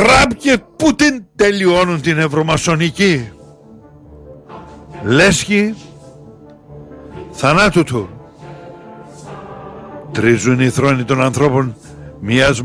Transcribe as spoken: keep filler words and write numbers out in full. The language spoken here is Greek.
Τραμπ και Πούτιν τελειώνουν την ευρωμασονική. Λέσχη θανάτου του. Τρίζουν οι θρόνοι των ανθρώπων μιας